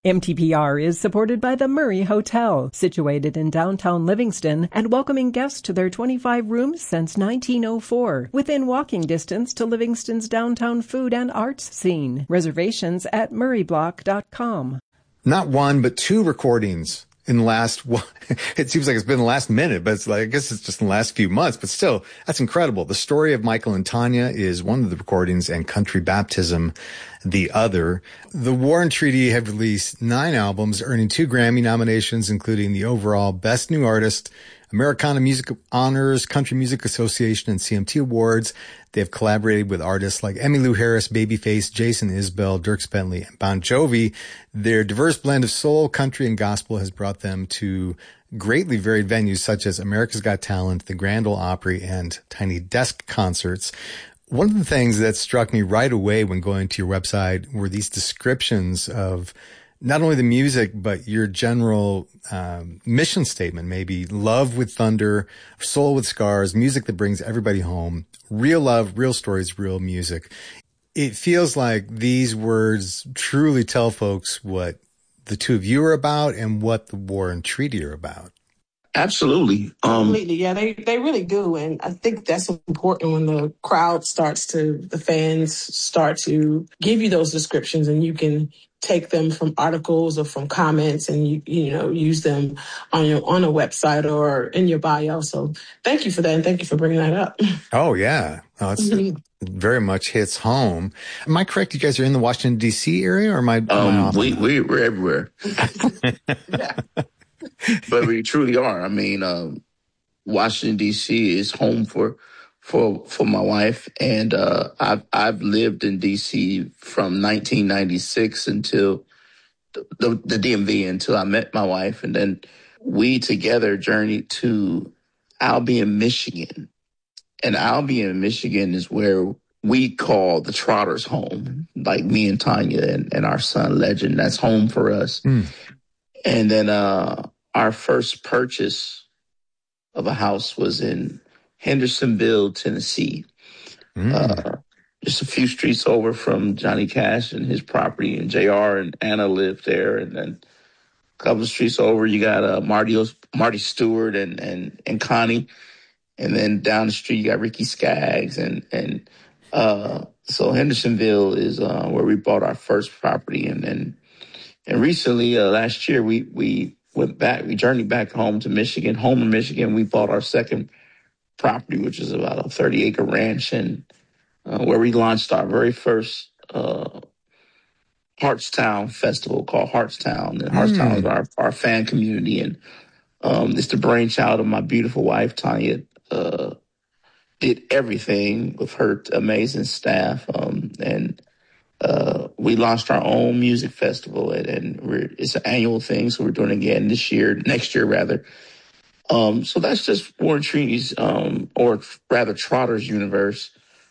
MTPR is supported by the Murray Hotel, situated in downtown Livingston and welcoming guests to their 25 rooms since 1904, within walking distance to Livingston's downtown food and arts scene. Reservations at murrayblock.com. Not one, but two recordings in the last, it seems like it's been the last minute, but it's like, I guess it's just in the last few months, but still, that's incredible. The Story of Michael and Tanya is one of the recordings and Country Baptism the other. The War and Treaty have released 9 albums, earning 2 Grammy nominations, including the overall Best New Artist, Americana Music Honors, Country Music Association, and CMT Awards. They have collaborated with artists like Emmylou Harris, Babyface, Jason Isbell, Dierks Bentley, and Bon Jovi. Their diverse blend of soul, country, and gospel has brought them to greatly varied venues such as America's Got Talent, the Grand Ole Opry, and Tiny Desk concerts. One of the things that struck me right away when going to your website were these descriptions of not only the music, but your general mission statement, maybe love with thunder, soul with scars, music that brings everybody home, real love, real stories, real music. It feels like these words truly tell folks what the two of you are about and what the War and Treaty are about. Absolutely. Completely. Yeah, they really do. And I think that's important when the the fans start to give you those descriptions, and you can take them from articles or from comments and you know use them on a website or in your bio. So thank you for that, and thank you for bringing that up. Oh yeah, it very much hits home. Am I correct? You guys are in the Washington D.C. area, or am I off? We're everywhere. Yeah. But we truly are. I mean, Washington D.C. is home for my wife, and I've lived in D.C. from 1996 until the DMV, until I met my wife, and then we together journeyed to Albion, Michigan, and Albion, Michigan is where we call the Trotters home, like me and Tanya and our son Legend. That's home for us. And then our first purchase of a house was in Hendersonville, Tennessee. Just a few streets over from Johnny Cash and his property, and JR and Anna lived there. And then a couple of streets over, you got Marty Stewart and Connie. And then down the street, you got Ricky Skaggs. And so Hendersonville is where we bought our first property. And recently, last year, we went back, we journeyed back home to Michigan, Homer, Michigan. We bought our second property, which is about a 30-acre ranch, and where we launched our very first Heartstown festival called Heartstown. And Heartstown is our fan community, and it's the brainchild of my beautiful wife, Tanya. Did everything with her amazing staff, and we launched our own music festival, and it's an annual thing, so we're doing it again next year rather. So that's just War and Treaty's, or rather Trotters universe.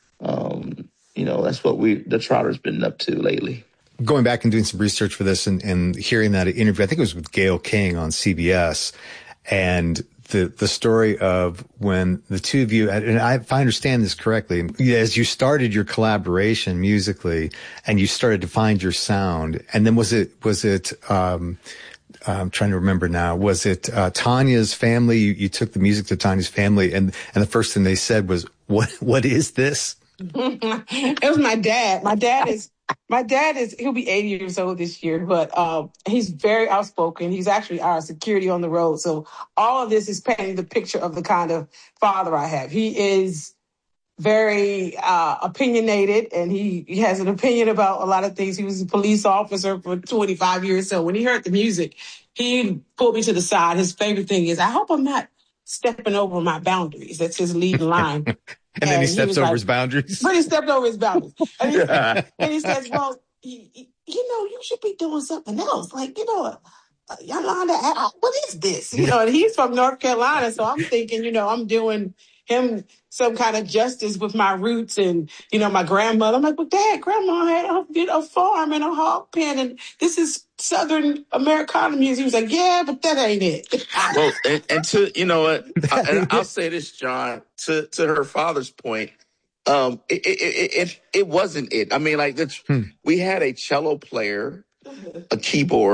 That's what the Trotters been up to lately. Going back and doing some research for this and hearing that interview, I think it was with Gayle King on CBS, and the story of when the two of you, and if I understand this correctly, as you started your collaboration musically and you started to find your sound, and then was it I'm trying to remember now, was it Tanya's family? You took the music to Tanya's family, and the first thing they said was, what is this? It was my dad. My dad is, he'll be 80 years old this year, but he's very outspoken. He's actually our security on the road. So all of this is painting the picture of the kind of father I have. He is very opinionated, and he has an opinion about a lot of things. He was a police officer for 25 years. So when he heard the music, he pulled me to the side. His favorite thing is, I hope I'm not stepping over my boundaries. That's his lead line. And then he steps over his boundaries. But he stepped over his boundaries. And he says, well, you should be doing something else. Like, Yolanda, what is this? And he's from North Carolina. So I'm thinking, I'm doing him some kind of justice with my roots and, my grandmother. I'm like, but Dad, Grandma had a farm and a hog pen, and this is Southern Americana music. He was like, yeah, but that ain't it. Well, and to, I'll say this, John, to her father's point, it wasn't it. I mean, like, we had a cello player, a keyboard,